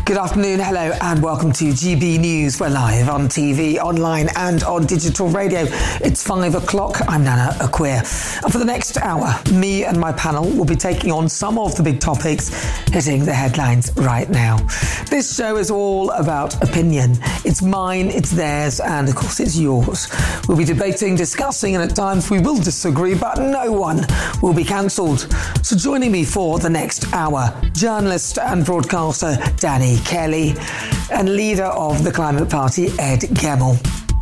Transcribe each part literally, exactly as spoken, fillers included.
Good afternoon, hello and welcome to G B News. We're live on T V, online and on digital radio. It's five o'clock. I'm Nana Akweer. And for the next hour, me and my panel will be taking on some of the big topics hitting the headlines right now. This show is all about opinion. It's mine, it's theirs, and of course it's yours. We'll be debating, discussing, and at times we will disagree, but no one will be cancelled. So joining me for the next hour, journalist and broadcaster Danny Kelly and leader of the Climate Party, Ed Gemmell.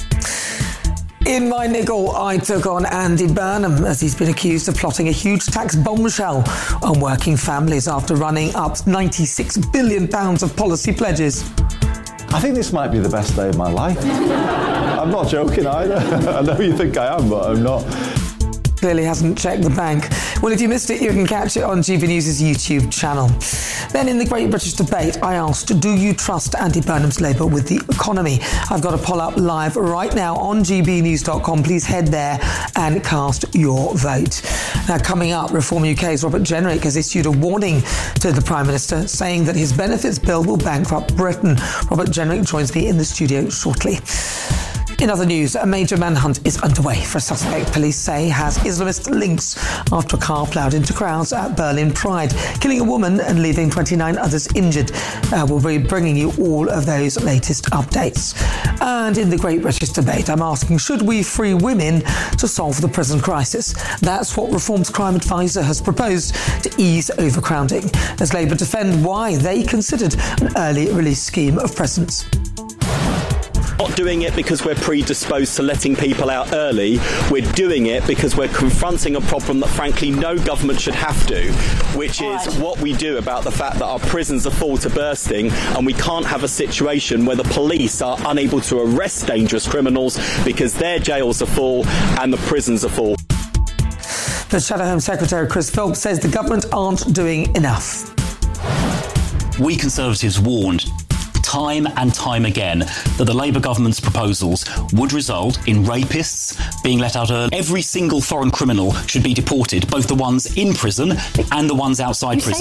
In my niggle, I took on Andy Burnham as he's been accused of plotting a huge tax bombshell on working families after running up ninety-six billion pounds of policy pledges. I think this might be the best day of my life. I'm not joking either. I know you think I am, but I'm not. Clearly hasn't checked the bank. Well, if you missed it, you can catch it on G B News' YouTube channel. Then in the Great British Debate, I asked, do you trust Andy Burnham's Labour with the economy? I've got a poll up live right now on g b news dot com. Please head there and cast your vote. Now, coming up, Reform U K's Robert Jenrick has issued a warning to the Prime Minister, saying that his benefits bill will bankrupt Britain. Robert Jenrick joins me in the studio shortly. In other news, a major manhunt is underway for a suspect police say has Islamist links after a car ploughed into crowds at Berlin Pride, killing a woman and leaving twenty-nine others injured. Uh, we'll be bringing you all of those latest updates. And in the Great British Debate, I'm asking, should we free women to solve the prison crisis? That's what Reform's crime advisor has proposed to ease overcrowding, as Labour defend why they considered an early release scheme of prisons. Not doing it because we're predisposed to letting people out early. We're doing it because we're confronting a problem that, frankly, no government should have to, which is what we do about the fact that our prisons are full to bursting and we can't have a situation where the police are unable to arrest dangerous criminals because their jails are full and the prisons are full. The Shadow Home Secretary, Chris Philps, says the government aren't doing enough. We Conservatives warned time and time again that the Labour government's proposals would result in rapists being let out early. Every single foreign criminal should be deported, both the ones in prison and the ones outside prison.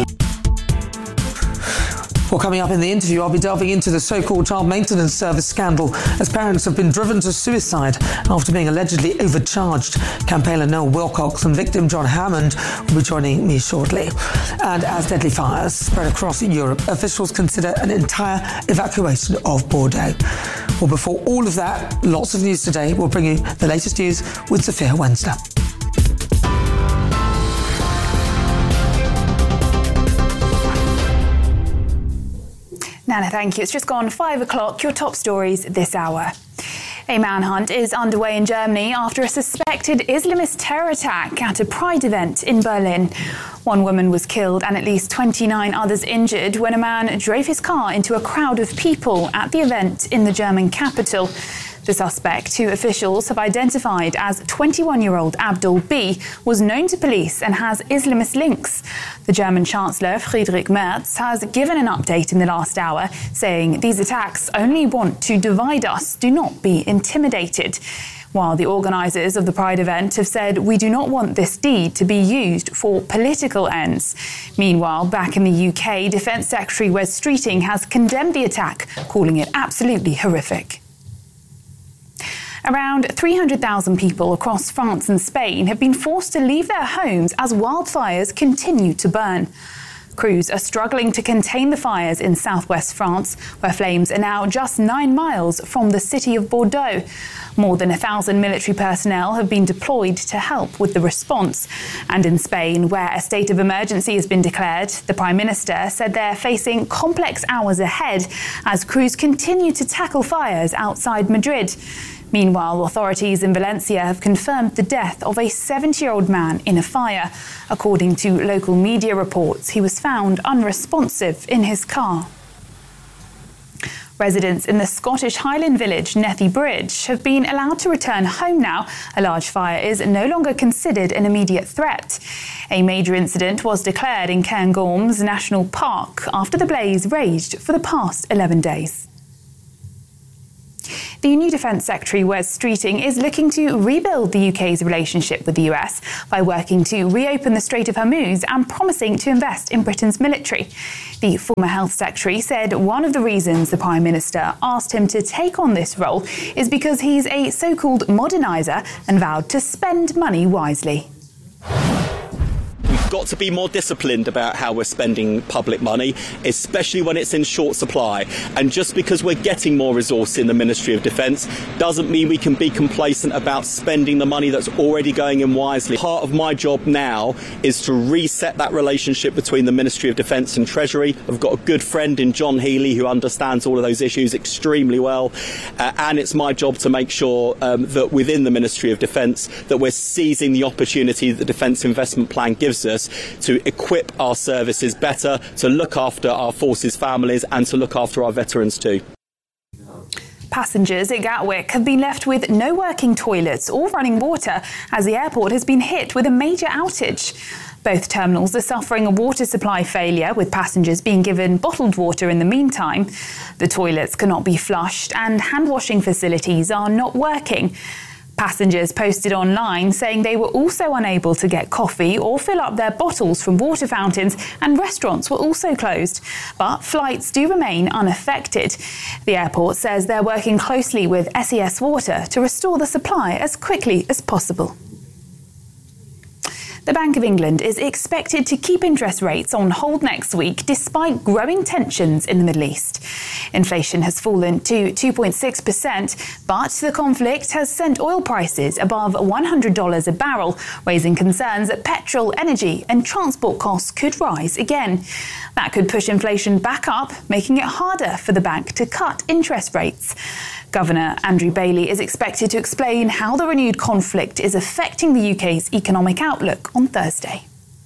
Well, coming up in the interview, I'll be delving into the so-called child maintenance service scandal as parents have been driven to suicide after being allegedly overcharged. Campaigner Noel Wilcox and victim John Hammond will be joining me shortly. And as deadly fires spread across Europe, officials consider an entire evacuation of Bordeaux. Well, before all of that, lots of news today. We'll bring you the latest news with Sophia Wensler. Nana, thank you. It's just gone five o'clock. Your top stories this hour. A manhunt is underway in Germany after a suspected Islamist terror attack at a Pride event in Berlin. One woman was killed and at least twenty-nine others injured when a man drove his car into a crowd of people at the event in the German capital. The suspect, who officials have identified as twenty-one-year-old Abdul B, was known to police and has Islamist links. The German Chancellor, Friedrich Merz, has given an update in the last hour, saying these attacks only want to divide us. Do not be intimidated. While the organisers of the Pride event have said, we do not want this deed to be used for political ends. Meanwhile, back in the U K, Defence Secretary Wes Streeting has condemned the attack, calling it absolutely horrific. Around three hundred thousand people across France and Spain have been forced to leave their homes as wildfires continue to burn. Crews are struggling to contain the fires in southwest France, where flames are now just nine miles from the city of Bordeaux. More than a thousand military personnel have been deployed to help with the response. And in Spain, where a state of emergency has been declared, the Prime Minister said they're facing complex hours ahead as crews continue to tackle fires outside Madrid. Meanwhile, authorities in Valencia have confirmed the death of a seventy-year-old man in a fire. According to local media reports, he was found unresponsive in his car. Residents in the Scottish Highland village Nethy Bridge have been allowed to return home now. A large fire is no longer considered an immediate threat. A major incident was declared in Cairngorms National Park after the blaze raged for the past eleven days. The new Defence Secretary Wes Streeting is looking to rebuild the U K's relationship with the U S by working to reopen the Strait of Hormuz and promising to invest in Britain's military. The former Health Secretary said one of the reasons the Prime Minister asked him to take on this role is because he's a so-called moderniser and vowed to spend money wisely. We've got to be more disciplined about how we're spending public money, especially when it's in short supply. And just because we're getting more resource in the Ministry of Defence doesn't mean we can be complacent about spending the money that's already going in wisely. Part of my job now is to reset that relationship between the Ministry of Defence and Treasury. I've got a good friend in John Healey who understands all of those issues extremely well. Uh, and it's my job to make sure um, that within the Ministry of Defence that we're seizing the opportunity that the Defence Investment Plan gives us to equip our services better, to look after our forces' families and to look after our veterans too. Passengers at Gatwick have been left with no working toilets or running water as the airport has been hit with a major outage. Both terminals are suffering a water supply failure, with passengers being given bottled water in the meantime. The toilets cannot be flushed and hand washing facilities are not working. Passengers posted online saying they were also unable to get coffee or fill up their bottles from water fountains, and restaurants were also closed. But flights do remain unaffected. The airport says they're working closely with S E S Water to restore the supply as quickly as possible. The Bank of England is expected to keep interest rates on hold next week despite growing tensions in the Middle East. Inflation has fallen to two point six percent, but the conflict has sent oil prices above one hundred dollars a barrel, raising concerns that petrol, energy and transport costs could rise again. That could push inflation back up, making it harder for the bank to cut interest rates. Governor Andrew Bailey is expected to explain how the renewed conflict is affecting the U K's economic outlook on Thursday.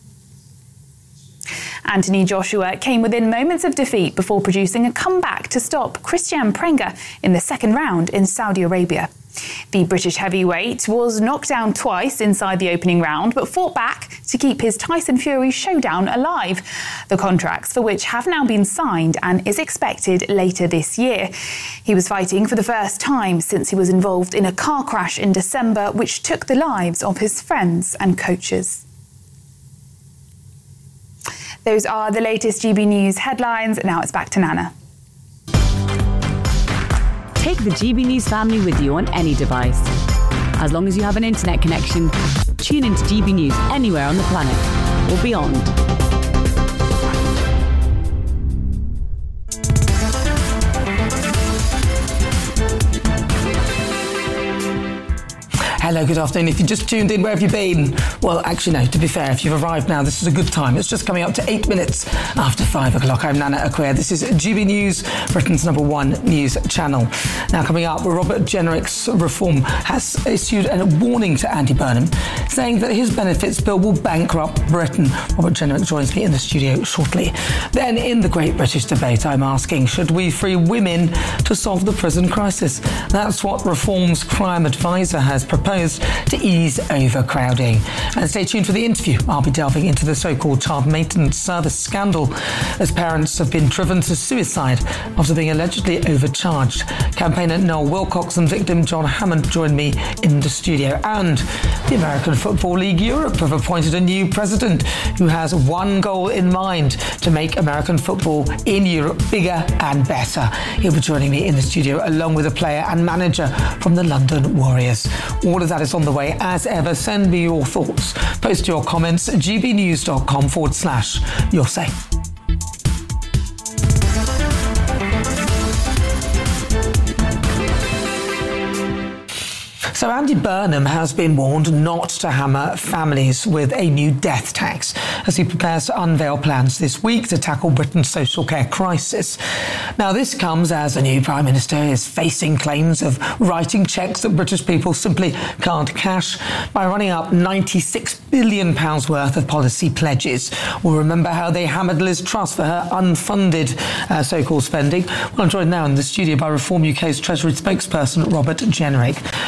Anthony Joshua came within moments of defeat before producing a comeback to stop Christian Prenga in the second round in Saudi Arabia. The British heavyweight was knocked down twice inside the opening round, but fought back to keep his Tyson Fury showdown alive. The contracts for which have now been signed and is expected later this year. He was fighting for the first time since he was involved in a car crash in December, which took the lives of his friends and coaches. Those are the latest G B News headlines. Now it's back to Nana. Take the G B News family with you on any device. As long as you have an internet connection, tune into G B News anywhere on the planet or beyond. Hello, good afternoon. If you just tuned in, where have you been? Well, actually, no, to be fair, if you've arrived now, this is a good time. It's just coming up to eight minutes after five o'clock. I'm Nana Acquia. This is G B News, Britain's number one news channel. Now, coming up, Robert Jenrick's reform has issued a warning to Andy Burnham, saying that his benefits bill will bankrupt Britain. Robert Jenrick joins me in the studio shortly. Then, in the Great British Debate, I'm asking, should we free women to solve the prison crisis? That's what Reform's crime advisor has proposed to ease overcrowding. And stay tuned for the interview. I'll be delving into the so-called child maintenance service scandal, as parents have been driven to suicide after being allegedly overcharged. Campaigner Noel Wilcox and victim John Hammond join me in the studio. And the American Football League Europe have appointed a new president who has one goal in mind: to make American football in Europe bigger and better. He'll be joining me in the studio along with a player and manager from the London Warriors. All of that is on the way. As ever, send me your thoughts. Post your comments at gbnews.com forward slash your say. So Andy Burnham has been warned not to hammer families with a new death tax as he prepares to unveil plans this week to tackle Britain's social care crisis. Now, this comes as the new Prime Minister is facing claims of writing cheques that British people simply can't cash by running up ninety-six billion pounds worth of policy pledges. We'll remember how they hammered Liz Truss for her unfunded uh, so-called spending. Well, I'm joined now in the studio by Reform U K's Treasury spokesperson Robert Jenrick. Uh,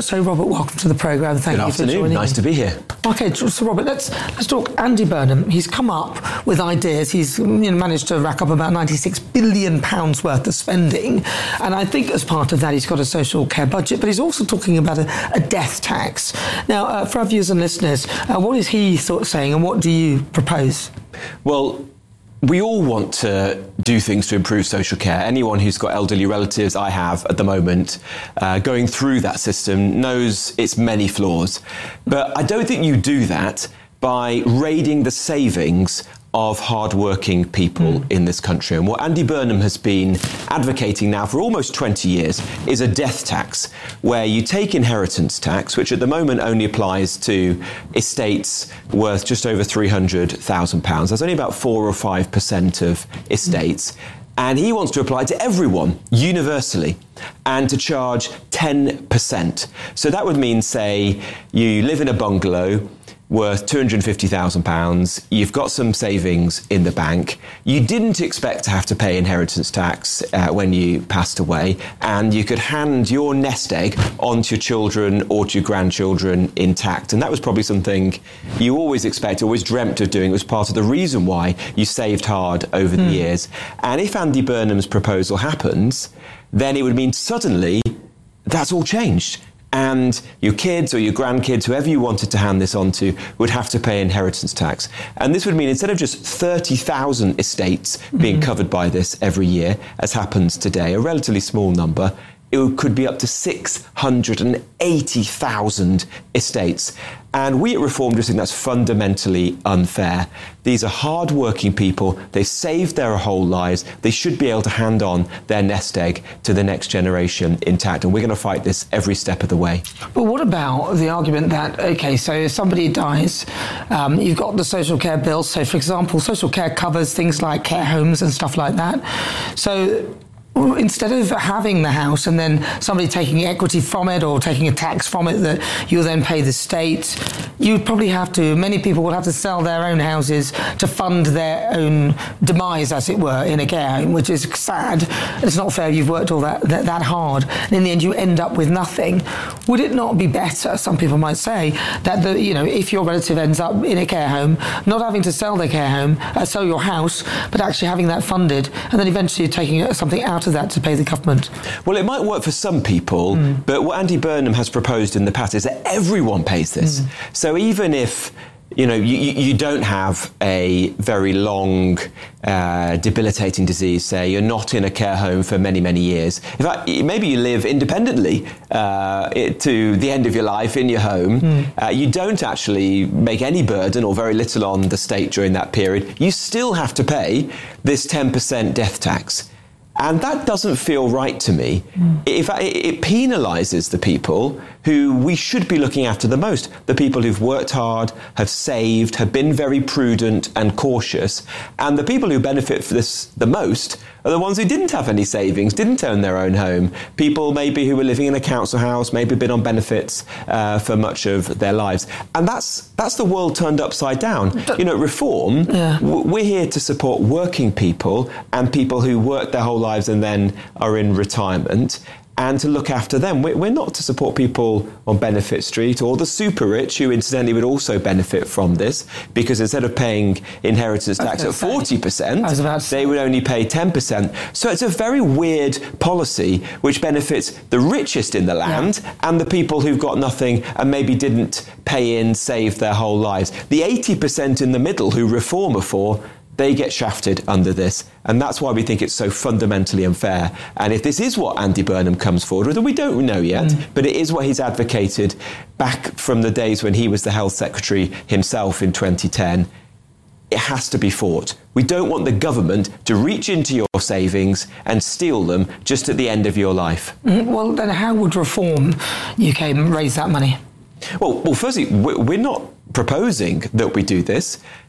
So, Robert, welcome to the programme. Thank Good you afternoon. for joining. Nice to be here. Okay, so Robert, let's let's talk Andy Burnham. He's come up with ideas. He's you know, managed to rack up about ninety-six billion pounds worth of spending, and I think as part of that, he's got a social care budget. But he's also talking about a, a death tax. Now, uh, for our viewers and listeners, uh, what is he sort of saying, and what do you propose? Well, we all want to do things to improve social care. Anyone who's got elderly relatives, I have at the moment, uh, going through that system knows its many flaws. But I don't think you do that by raiding the savings of hard-working people mm. in this country. And what Andy Burnham has been advocating now for almost twenty years is a death tax, where you take inheritance tax, which at the moment only applies to estates worth just over three hundred thousand pounds. That's only about four or five percent of estates. Mm. And he wants to apply it to everyone, universally, and to charge ten percent. So that would mean, say, you live in a bungalow worth two hundred fifty thousand pounds, you've got some savings in the bank, you didn't expect to have to pay inheritance tax uh, when you passed away, and you could hand your nest egg on to your children or to your grandchildren intact. And that was probably something you always expected, always dreamt of doing. It was part of the reason why you saved hard over mm. the years. And if Andy Burnham's proposal happens, then it would mean suddenly that's all changed. And your kids or your grandkids, whoever you wanted to hand this on to, would have to pay inheritance tax. And this would mean instead of just thirty thousand estates being mm-hmm. covered by this every year, as happens today, a relatively small number, it could be up to six hundred eighty thousand estates. And we at Reform just think that's fundamentally unfair. These are hard-working people. They've saved their whole lives. They should be able to hand on their nest egg to the next generation intact. And we're going to fight this every step of the way. But what about the argument that, OK, so if somebody dies, um, you've got the social care bill. So, for example, social care covers things like care homes and stuff like that. So instead of having the house and then somebody taking equity from it or taking a tax from it that you'll then pay the state, you'd probably have to, many people would have to sell their own houses to fund their own demise, as it were, in a care home, which is sad. It's not fair. You've worked all that, that, that hard. And in the end, you end up with nothing. Would it not be better, some people might say, that the, you know, if your relative ends up in a care home, not having to sell their care home, uh, sell your house, but actually having that funded, and then eventually taking something out of that to pay the government? Well, it might work for some people, mm. but what Andy Burnham has proposed in the past is that everyone pays this. Mm. So even if you know, you, you don't have a very long, uh, debilitating disease, say, you're not in a care home for many, many years. In fact, maybe you live independently uh, to the end of your life in your home. Mm. Uh, you don't actually make any burden or very little on the state during that period. You still have to pay this ten percent death tax. And that doesn't feel right to me. Mm. In fact, it, it penalises the people who we should be looking after the most, the people who've worked hard, have saved, have been very prudent and cautious. And the people who benefit for this the most are the ones who didn't have any savings, didn't own their own home. People maybe who were living in a council house, maybe been on benefits uh, for much of their lives. And that's that's the world turned upside down. But, you know, Reform, yeah. w- we're here to support working people and people who work their whole lives and then are in retirement, and to look after them. We're not to support people on Benefit Street or the super rich, who incidentally would also benefit from this, because instead of paying inheritance tax at forty percent, they would only pay ten percent. So it's a very weird policy which benefits the richest in the land yeah. and the people who've got nothing and maybe didn't pay in, save their whole lives. The eighty percent in the middle who Reform are for, they get shafted under this. And that's why we think it's so fundamentally unfair. And if this is what Andy Burnham comes forward with, and we don't know yet, mm. but it is what he's advocated back from the days when he was the Health Secretary himself in twenty ten, it has to be fought. We don't want the government to reach into your savings and steal them just at the end of your life. Mm, well, then how would Reform U K raise that money? Well, well, firstly, we're not proposing that we do this.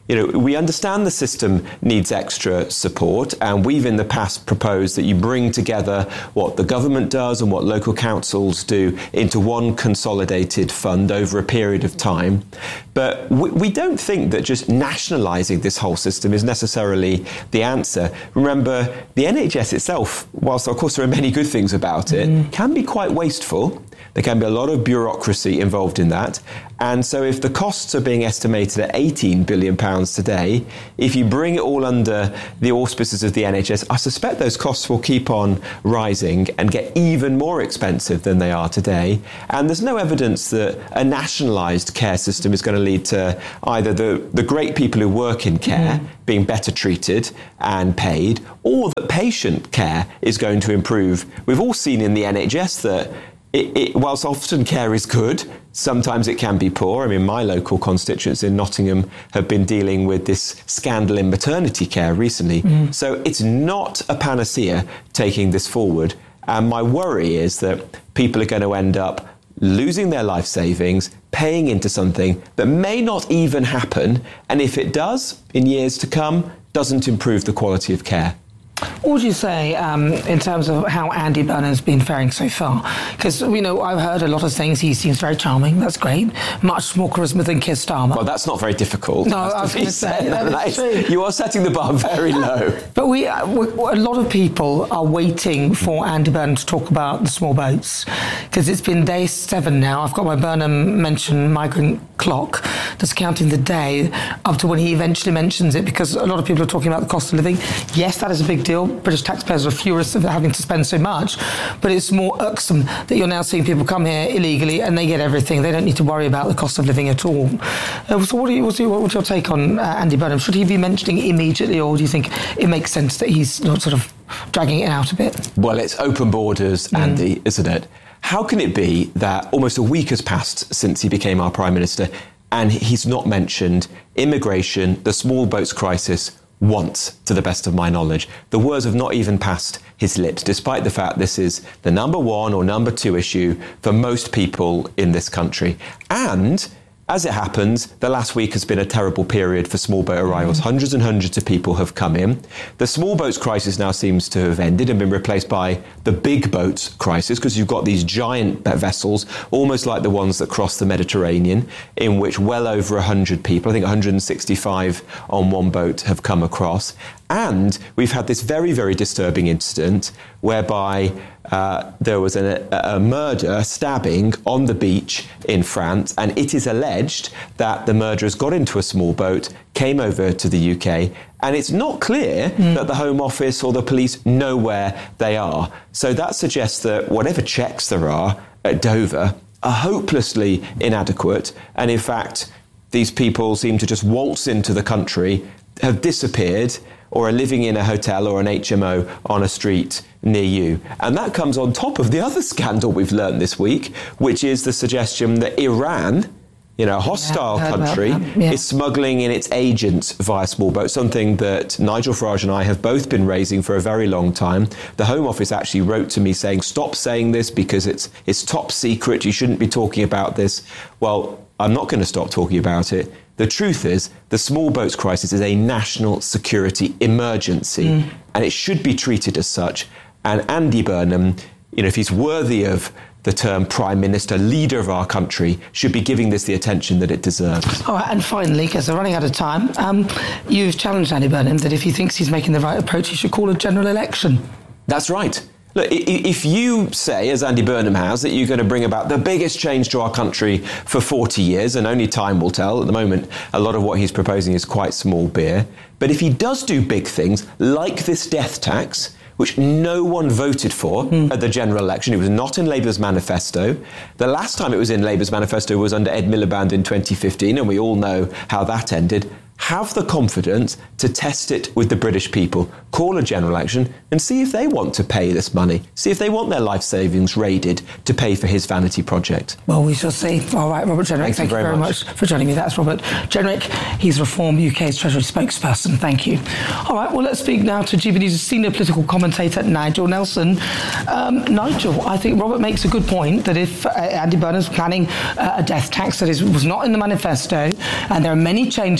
you know, we understand the system needs extra support, and we've in the past proposed that you bring together what the government does and what local councils do into one consolidated fund over a period of time. But we, we don't think that just nationalising this whole system is necessarily the answer. Remember, the N H S itself, whilst of course there are many good things about it, mm. can be quite wasteful. There can be a lot of bureaucracy involved in that. And so if the costs are being estimated at eighteen billion pounds today, if you bring it all under the auspices of the N H S, I suspect those costs will keep on rising and get even more expensive than they are today. And there's no evidence that a nationalised care system is going to lead to either the, the great people who work in care mm. being better treated and paid, or that patient care is going to improve. We've all seen in the N H S that It, it, whilst often care is good, sometimes it can be poor. I mean, my local constituents in Nottingham have been dealing with this scandal in maternity care recently. Mm. So it's not a panacea taking this forward. And my worry is that people are going to end up losing their life savings, paying into something that may not even happen. And if it does, in years to come, doesn't improve the quality of care. What would you say um, in terms of how Andy Burnham's been faring so far? Because, you know, I've heard a lot of things. He seems very charming. That's great. Much more charisma than Keir Starmer. Well, that's not very difficult. No, I was going to say. That that is true. You are setting the bar very low. But we, uh, we, a lot of people are waiting for Andy Burnham to talk about the small boats, because it's been day seven now. I've got my Burnham mention migrant clock that's counting the day up to when he eventually mentions it, because a lot of people are talking about the cost of living. Yes, that is a big deal. British taxpayers are furious of having to spend so much, but it's more irksome that you're now seeing people come here illegally and they get everything. They don't need to worry about the cost of living at all. Uh, so what, are you, what's, your, what's your take on uh, Andy Burnham? Should he be mentioning immediately, or do you think it makes sense that he's not sort of dragging it out a bit? Well, it's open borders, Andy, mm. isn't it? How can it be that almost a week has passed since he became our Prime Minister and he's not mentioned immigration, the small boats crisis, once, to the best of my knowledge? The words have not even passed his lips, despite the fact this is the number one or number two issue for most people in this country. And as it happens, the last week has been a terrible period for small boat arrivals. Mm. Hundreds and hundreds of people have come in. The small boats crisis now seems to have ended and been replaced by the big boats crisis, because you've got these giant vessels, almost like the ones that cross the Mediterranean, in which well over one hundred people, I think one hundred sixty-five on one boat, have come across. And we've had this very, very disturbing incident whereby uh, there was a, a murder, a stabbing on the beach in France, and it is alleged that the murderers got into a small boat, came over to the U K, and it's not clear mm. that the Home Office or the police know where they are. So that suggests that whatever checks there are at Dover are hopelessly inadequate, and in fact, these people seem to just waltz into the country, have disappeared, or are living in a hotel or an H M O on a street near you. And that comes on top of the other scandal we've learned this week, which is the suggestion that Iran, you know, a hostile yeah, country, yeah. is smuggling in its agents via small boats, something that Nigel Farage and I have both been raising for a very long time. The Home Office actually wrote to me saying, stop saying this because it's it's top secret, you shouldn't be talking about this. Well, I'm not going to stop talking about it. The truth is, the small boats crisis is a national security emergency, mm. and it should be treated as such. And Andy Burnham, you know, if he's worthy of the term Prime Minister, leader of our country, should be giving this the attention that it deserves. All right, and finally, because we're running out of time, um, you've challenged Andy Burnham that if he thinks he's making the right approach, he should call a general election. That's right. Look, if you say, as Andy Burnham has, that you're going to bring about the biggest change to our country for forty years, and only time will tell, at the moment, a lot of what he's proposing is quite small beer. But if he does do big things, like this death tax, which no one voted for mm. at the general election, it was not in Labour's manifesto. The last time it was in Labour's manifesto was under Ed Miliband in twenty fifteen, and we all know how that ended. Have the confidence to test it with the British people. Call a general election and see if they want to pay this money. See if they want their life savings raided to pay for his vanity project. Well, we shall see. All right, Robert Jenrick, thank, thank you very, very much. much for joining me. That's Robert Jenrick. He's Reform U K's Treasury spokesperson. Thank you. All right, well, let's speak now to G B News' senior political commentator, Nigel Nelson. Um, Nigel, I think Robert makes a good point that if uh, Andy Burnham's planning uh, a death tax that is, was not in the manifesto, and there are many changes that Andy's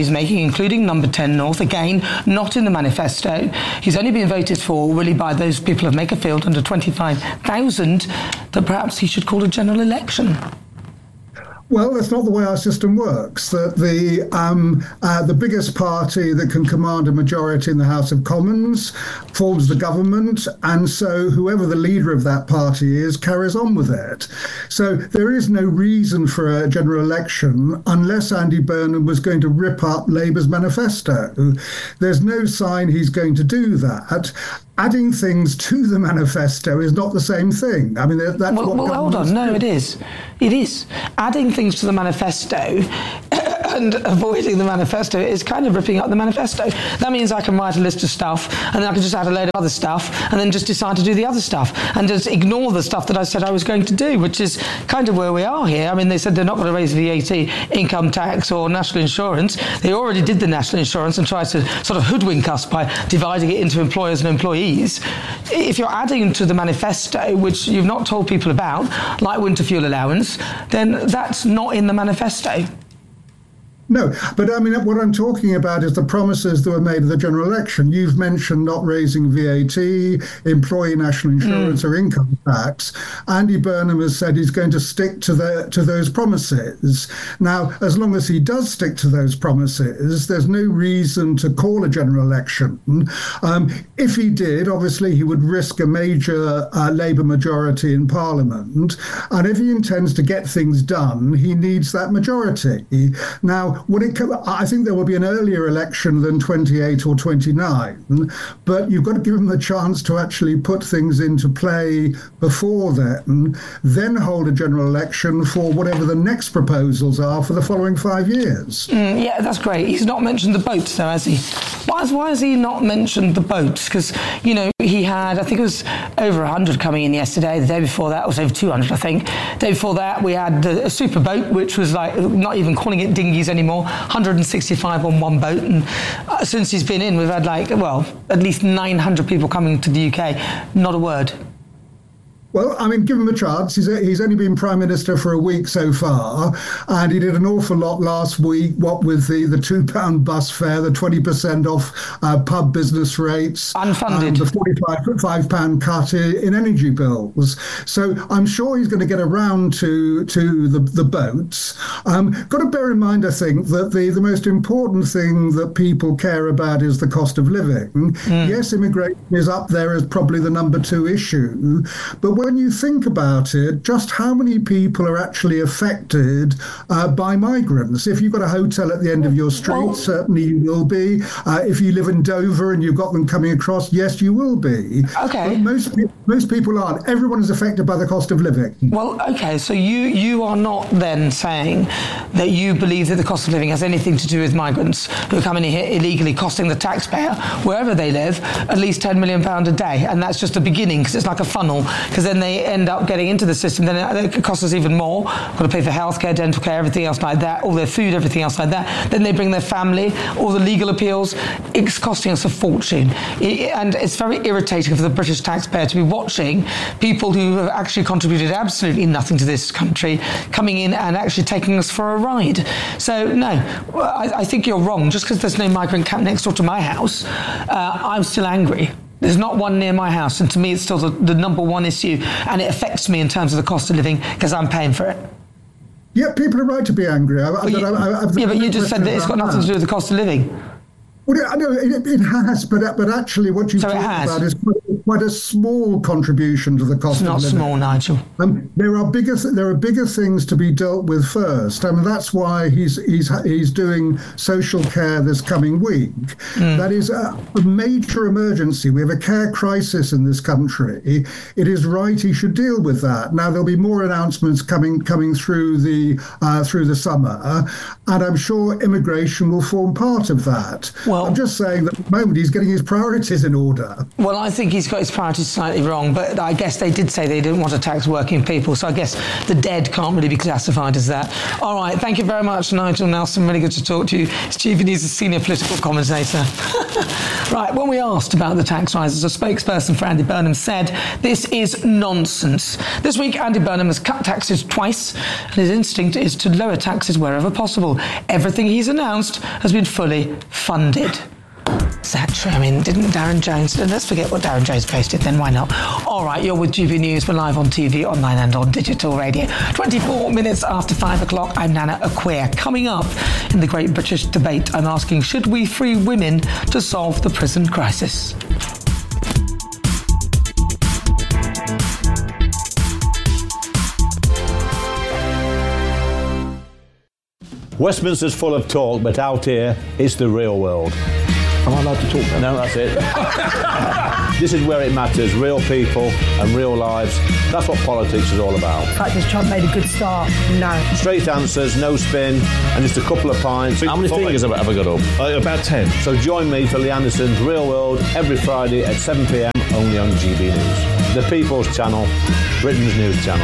he's making, including Number ten North, again, not in the manifesto. He's only been voted for, really, by those people of Makerfield under twenty-five thousand, that perhaps he should call a general election. Well, that's not the way our system works. That the um, uh, the biggest party that can command a majority in the House of Commons forms the government, and so whoever the leader of that party is carries on with it. So there is no reason for a general election unless Andy Burnham was going to rip up Labour's manifesto. There's no sign he's going to do that. Adding things to the manifesto is not the same thing. I mean, that's well, what well hold on. No, do. it is. It is. Adding things to the manifesto and avoiding the manifesto is kind of ripping up the manifesto. That means I can write a list of stuff, and then I can just add a load of other stuff, and then just decide to do the other stuff, and just ignore the stuff that I said I was going to do, which is kind of where we are here. I mean, they said they're not going to raise V A T, income tax, or national insurance. They already did the national insurance and tried to sort of hoodwink us by dividing it into employers and employees. If you're adding to the manifesto, which you've not told people about, like winter fuel allowance, then that's not in the manifesto. No, but I mean, what I'm talking about is the promises that were made at the general election. You've mentioned not raising V A T, employee national insurance, mm. or income tax. Andy Burnham has said he's going to stick to the to those promises. Now, as long as he does stick to those promises, there's no reason to call a general election. Um, if he did, obviously, he would risk a major uh, Labour majority in Parliament. And if he intends to get things done, he needs that majority. Now, when it come, I think there will be an earlier election than twenty-eight or twenty-nine, but you've got to give him the chance to actually put things into play before then, then hold a general election for whatever the next proposals are for the following five years. Mm, yeah, that's great. He's not mentioned the boats, though, has he? Why has, why has he not mentioned the boats? Because, you know, he had, I think it was over one hundred coming in yesterday. The day before that was over two hundred, I think. The day before that, we had a, a super boat, which was like, not even calling it dinghies anymore. one hundred sixty-five on one boat, and uh, since he's been in, we've had like, well, at least nine hundred people coming to the U K. Not a word. Well, I mean, give him a chance. He's, he's only been Prime Minister for a week so far, and he did an awful lot last week, what with the, the two pound bus fare, the twenty percent off uh, pub business rates. Unfunded. And the forty-five pound cut in energy bills. So I'm sure he's going to get around to to the, the boats. Um, got to bear in mind, I think, that the, the most important thing that people care about is the cost of living. Mm. Yes, immigration is up there as probably the number two issue, but when you think about it, just how many people are actually affected uh, by migrants? If you've got a hotel at the end of your street, well, certainly you will be. Uh, if you live in Dover and you've got them coming across, yes, you will be. Okay. But most, most people aren't. Everyone is affected by the cost of living. Well, okay, so you, you are not then saying that you believe that the cost of living has anything to do with migrants who are coming in here illegally, costing the taxpayer, wherever they live, at least ten million pounds a day. And that's just the beginning, because it's like a funnel, because then they end up getting into the system, then it costs us even more. Got to pay for healthcare, dental care, everything else like that, all their food, everything else like that. Then they bring their family, all the legal appeals. It's costing us a fortune. It, and it's very irritating for the British taxpayer to be watching people who have actually contributed absolutely nothing to this country coming in and actually taking us for a ride. So, no, I, I think you're wrong. Just because there's no migrant camp next door to my house, uh, I'm still angry. There's not one near my house, and to me it's still the, the number one issue, and it affects me in terms of the cost of living because I'm paying for it. Yeah, people are right to be angry. I, but you, I, I, I, yeah, but you just said that it's got nothing that. to do with the cost of living. Well, I know it, it has, but but actually, what you so talk about is quite, quite a small contribution to the cost it's of living. It's not small, Nigel. Um, there are bigger there are bigger things to be dealt with first. I mean, that's why he's he's he's doing social care this coming week. Mm. That is a, a major emergency. We have a care crisis in this country. It is right he should deal with that. Now there'll be more announcements coming coming through the uh, through the summer, and I'm sure immigration will form part of that. Well, Well, I'm just saying that at the moment he's getting his priorities in order. Well, I think he's got his priorities slightly wrong, but I guess they did say they didn't want to tax working people, so I guess the dead can't really be classified as that. All right, thank you very much, Nigel Nelson. Really good to talk to you. It's G B News' senior political commentator. Right, when we asked about the tax rises, a spokesperson for Andy Burnham said this is nonsense. This week, Andy Burnham has cut taxes twice, and his instinct is to lower taxes wherever possible. Everything he's announced has been fully funded. Is that true? I mean, didn't Darren Jones... Let's forget what Darren Jones posted then, why not? All right, you're with G B News. We're live on T V, online and on digital radio. twenty-four minutes after five o'clock, I'm Nana Acquia. Coming up in the Great British Debate, I'm asking, should we free women to solve the prison crisis? Westminster's full of talk, but out here, it's the real world. Am I allowed to talk now? No, that's it. This is where it matters, real people and real lives. That's what politics is all about. The fact is Trump made a good start, no. Straight answers, no spin, and just a couple of pints. How many fingers have I ever got up? Uh, about ten. So join me for Lee Anderson's Real World every Friday at seven p.m, only on G B News. The People's Channel, Britain's news channel.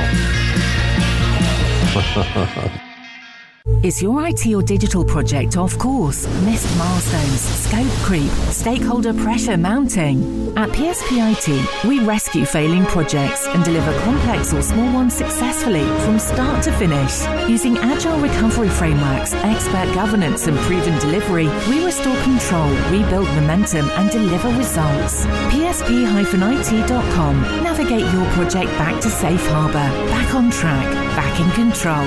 Is your I T or digital project off course? Missed milestones, scope creep, stakeholder pressure mounting? At P S P I T, we rescue failing projects and deliver complex or small ones successfully from start to finish. Using agile recovery frameworks, expert governance and proven delivery, we restore control, rebuild momentum and deliver results. P S P I T dot com. Navigate your project back to safe harbour, back on track, back in control.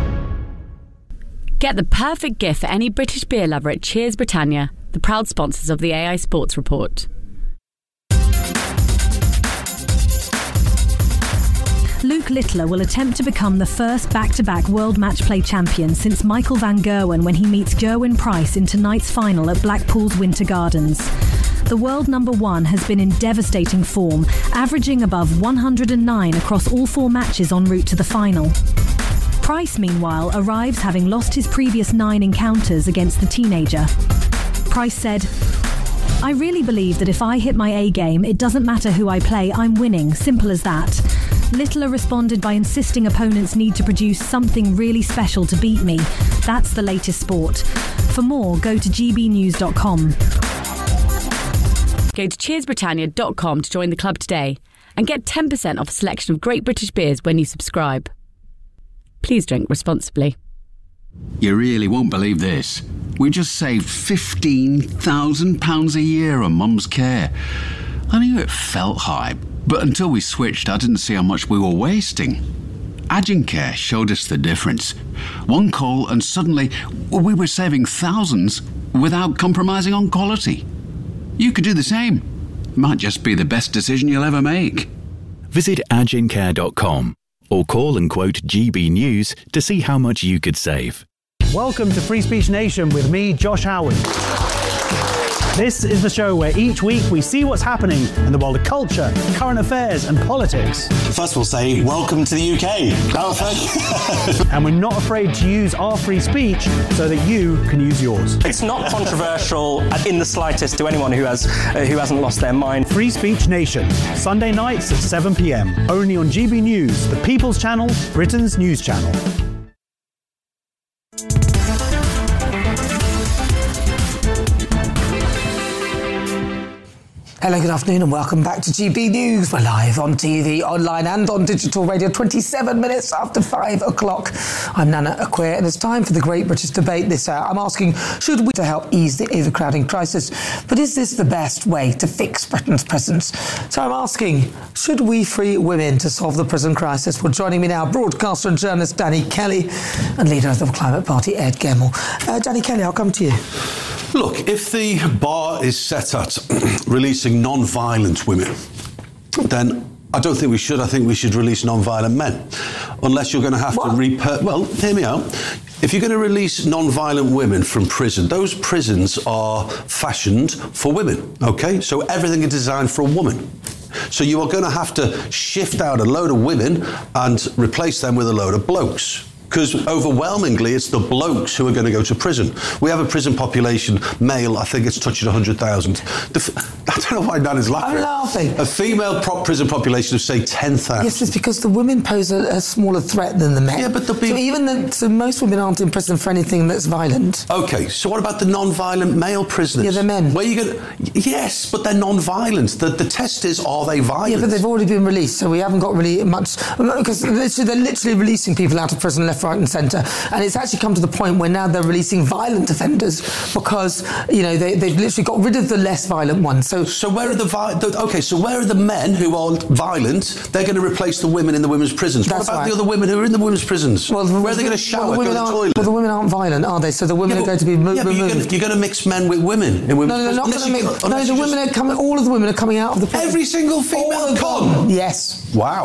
Get the perfect gift for any British beer lover at Cheers Britannia, the proud sponsors of the A I Sports Report. Luke Littler will attempt to become the first back-to-back World Match Play champion since Michael van Gerwen when he meets Gerwyn Price in tonight's final at Blackpool's Winter Gardens. The world number one has been in devastating form, averaging above one hundred nine across all four matches en route to the final. Price, meanwhile, arrives having lost his previous nine encounters against the teenager. Price said, "I really believe that if I hit my A game, it doesn't matter who I play, I'm winning, simple as that." Littler responded by insisting opponents need to produce something really special to beat me. That's the latest sport. For more, go to g b news dot com. Go to cheers britannia dot com to join the club today and get ten percent off a selection of great British beers when you subscribe. Please drink responsibly. You really won't believe this. We just saved fifteen thousand pounds a year on Mum's care. I knew it felt high, but until we switched, I didn't see how much we were wasting. Agincare showed us the difference. One call and suddenly we were saving thousands without compromising on quality. You could do the same. Might just be the best decision you'll ever make. Visit agincare dot com. or call and quote G B News to see how much you could save. Welcome to Free Speech Nation with me, Josh Howard. This is the show where each week we see what's happening in the world of culture, current affairs and politics. First we'll say, welcome to the U K. And we're not afraid to use our free speech so that you can use yours. It's not controversial in the slightest to anyone who, has, uh, who hasn't lost their mind. Free Speech Nation, Sunday nights at seven p.m. Only on G B News, the People's Channel, Britain's news channel. Hello, good afternoon and welcome back to G B News. We're live on T V, online and on digital radio, twenty-seven minutes after five o'clock. I'm Nana Acquia and it's time for the Great British Debate this hour. I'm asking, should we to help ease the overcrowding crisis? But is this the best way to fix Britain's prisons? So I'm asking, should we free women to solve the prison crisis? Well, joining me now, broadcaster and journalist Danny Kelly and leader of the Climate Party, Ed Gemmell. Uh, Danny Kelly, I'll come to you. Look, if the bar is set at releasing non-violent women, then I don't think we should. I think we should release non-violent men. Unless you're going to have what? to repurpose... Well, hear me out. If you're going to release non-violent women from prison, those prisons are fashioned for women, OK? So everything is designed for a woman. So you are going to have to shift out a load of women and replace them with a load of blokes. because overwhelmingly it's the blokes who are going to go to prison. We have a prison population, male, I think it's touching one hundred thousand. I don't know why Nana's laughing. I'm laughing. A female prop prison population of, say, ten thousand. Yes, it's because the women pose a, a smaller threat than the men. Yeah, but the be- so even the, so most women aren't in prison for anything that's violent. Okay, so what about the non-violent male prisoners? Yeah, they're men. Where you going? Yes, but they're non-violent. The, the test is, are they violent? Yeah, but they've already been released, so we haven't got really much. Because they're literally releasing people out of prison left, right, and centre, and it's actually come to the point where now they're releasing violent offenders because you know they, they've literally got rid of the less violent ones. So, so where are the, vi- the okay? So where are the men who are violent? They're going to replace the women in the women's prisons. That's what about right. the other women who are in the women's prisons? Well, where are they going to shower? Well, the go to the toilet? Well, the women aren't violent, are they? So the women yeah, are but, going to be mo- yeah, but removed. You're going, to, you're going to mix men with women in women's No, no, they're not going to mix. No, the women just... are coming. All of the women are coming out of the prison. Every single female con. Yes. Wow.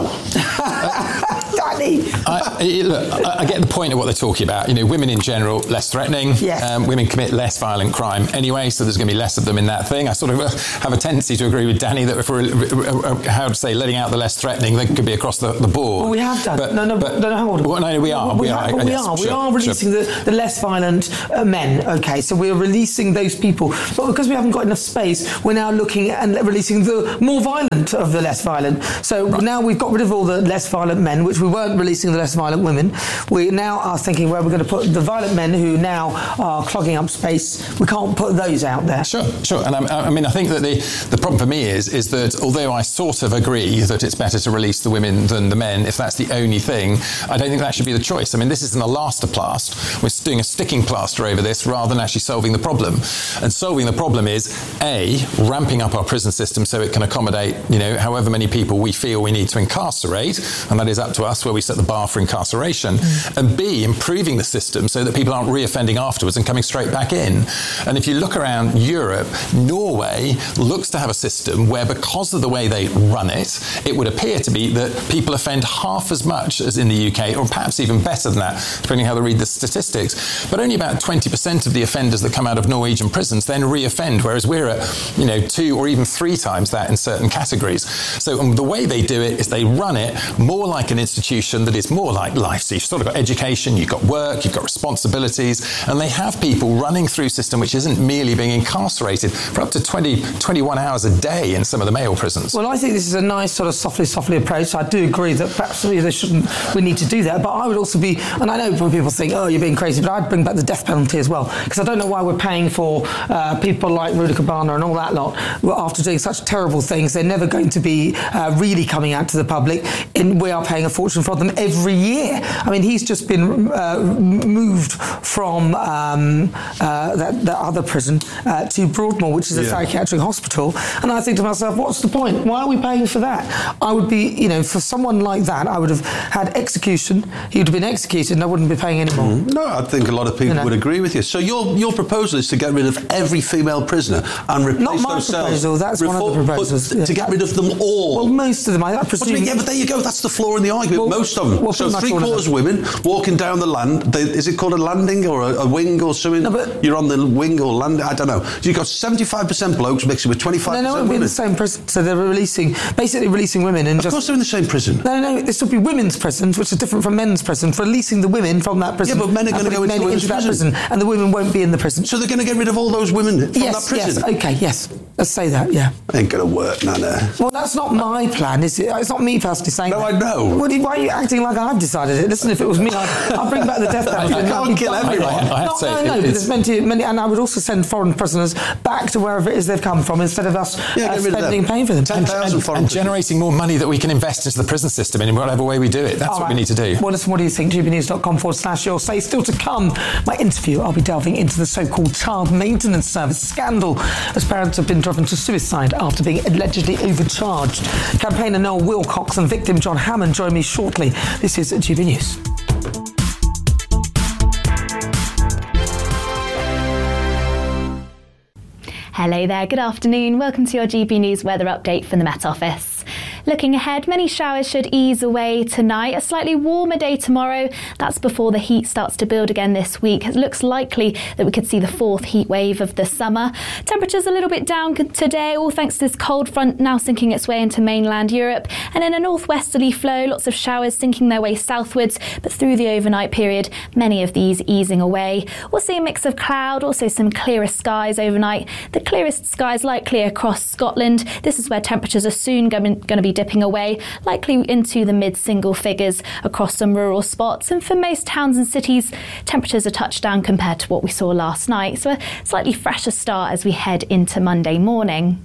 Danny. I, look, I, I get the point of what they're talking about. You know, women in general less threatening. Yes. Um, women commit less violent crime anyway, so there's going to be less of them in that thing. I sort of uh, have a tendency to agree with Danny that if we're uh, uh, how to say letting out the less threatening, they could be across the, the board. Well, we have done. But, no, no, but, no, no, hold on. Well, no, we are. We, we, have, are. we Yes, are. We sure, are releasing sure. the, the less violent uh, men. Okay, so we're releasing those people, but because we haven't got enough space, we're now looking and releasing the more violent of the less violent. So right. now we've got rid of all the less violent men, which we weren't releasing the less violent women. We now are thinking where we're going to put the violent men who now are clogging up space. We can't put those out there. Sure, sure. And I, I mean, I think that the, the problem for me is is that although I sort of agree that it's better to release the women than the men, if that's the only thing, I don't think that should be the choice. I mean, this isn't a elastoplast. We're doing a sticking plaster over this rather than actually solving the problem. And solving the problem is, A, ramping up our prison system so it can accommodate, you know, however many people we feel we need to incarcerate, and that is up to us where we set the bar for incarceration, mm. and B, improving the system so that people aren't reoffending afterwards and coming straight back in. And if you look around Europe, Norway looks to have a system where, because of the way they run it, it would appear to be that people offend half as much as in the U K, or perhaps even better than that, depending how they read the statistics. But only about twenty percent of the offenders that come out of Norwegian prisons then reoffend, whereas we're at, you know, two or even three times that in certain categories. So um, the way they do it is they run it more like an institution that is more like life. So you've sort of got education, you've got work, you've got responsibilities, and they have people running through a system which isn't merely being incarcerated for up to twenty, twenty-one hours a day in some of the male prisons. Well, I think this is a nice sort of softly, softly approach. I do agree that perhaps they shouldn't, we need to do that, but I would also be, and I know when people think, oh, you're being crazy, but I'd bring back the death penalty as well, because I don't know why we're paying for uh, people like Rudy Cabana and all that lot, after doing such terrible things. They're never going to be uh, really coming out to the public, and we are paying a fortune for them every year. I mean, he's just been uh, moved from um, uh, that, that other prison uh, to Broadmoor, which is a yeah. psychiatric hospital, and I think to myself, what's the point? Why are we paying for that? I would be, you know, for someone like that, I would have had execution, he would have been executed, and I wouldn't be paying any more. Mm. No, I think a lot of people you know? would agree with you. So your your proposal is to get rid of every female prisoner and replace Not my those proposal, cells. that's Reform, one of the proposals. Yeah. To get rid of them all. Well, most of them, I presume. But, yeah, but there you go, that's the flaw in the argument. Well, most of them. Well, so three quarters women walking down the land, they, is it called a landing or a, a wing or something? No, but you're on the wing or landing, I don't know. So you've got seventy-five percent blokes mixing with twenty-five percent no, no, women. No, in the same prison. So they're releasing, basically releasing women and of just... Of course they're in the same prison. No, no, this will be women's prisons, which are different from men's prisons, releasing the women from that prison. Yeah, but men are going to go into, into that prison. prison, and the women won't be in the prison. So they're going to get rid of all those women from yes, that prison? Yes, okay, yes. Let's say that, yeah. Ain't going to work, Nana. Well, that's not my plan, is it? It's not me personally saying no, that. No, I know. Well, why are you acting like I've decided it? Listen, if it was me, I'd, I'd bring back the death penalty. I can't kill everyone. I, I have no, to say, no, no, it, but there's many, many, and I would also send foreign prisoners back to wherever it is they've come from, instead of us yeah, uh, spending paying for them. ten thousand and, and, and generating more money that we can invest into the prison system in whatever way we do it. That's All what right. we need to do. Well, listen, what do you think? gbnews.com forward slash your say. Still to come, my interview, I'll be delving into the so-called child maintenance service scandal, as parents have been driven to suicide after being allegedly overcharged. Campaigner Noel Wilcox and victim John Hammond join me shortly. This is G B News. Hello there, good afternoon. Welcome to your G B News weather update from the Met Office. Looking ahead, many showers should ease away tonight. A slightly warmer day tomorrow. That's before the heat starts to build again this week. It looks likely that we could see the fourth heat wave of the summer. Temperatures a little bit down today, all thanks to this cold front now sinking its way into mainland Europe. And in a northwesterly flow, lots of showers sinking their way southwards, but through the overnight period, many of these easing away. We'll see a mix of cloud, also some clearer skies overnight. The clearest skies likely across Scotland. This is where temperatures are soon going to be dipping away, likely into the mid-single figures across some rural spots. And for most towns and cities, temperatures are touched down compared to what we saw last night. So a slightly fresher start as we head into Monday morning.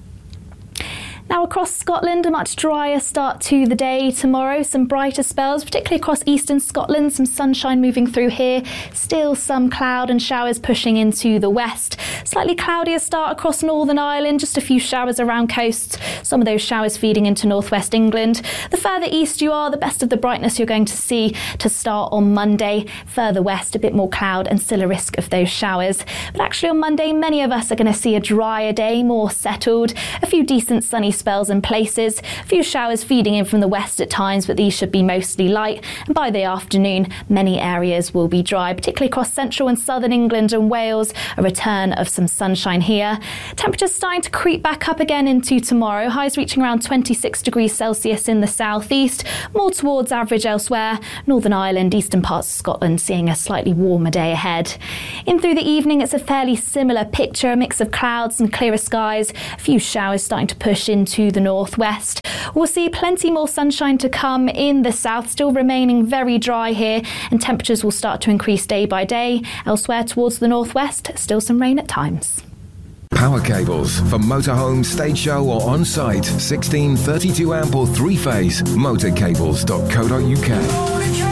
Now across Scotland, a much drier start to the day tomorrow. Some brighter spells, particularly across eastern Scotland. Some sunshine moving through here. Still some cloud and showers pushing into the west. Slightly cloudier start across Northern Ireland. Just a few showers around coasts. Some of those showers feeding into northwest England. The further east you are, the best of the brightness you're going to see to start on Monday. Further west, a bit more cloud and still a risk of those showers. But actually on Monday, many of us are going to see a drier day, more settled. A few decent sunny spells in places, a few showers feeding in from the west at times, but these should be mostly light, and by the afternoon many areas will be dry, particularly across central and southern England and Wales. A return of some sunshine here. Temperatures starting to creep back up again into tomorrow, highs reaching around twenty-six degrees Celsius in the southeast, more towards average elsewhere. Northern Ireland, eastern parts of Scotland seeing a slightly warmer day ahead. In through the evening it's a fairly similar picture, a mix of clouds and clearer skies, a few showers starting to push into the northwest. We'll see plenty more sunshine to come in the south, still remaining very dry here, and temperatures will start to increase day by day. Elsewhere towards the northwest, still some rain at times. Power cables for motorhome, stage show or on-site. sixteen, thirty-two amp or three-phase. motorcables dot co dot uk.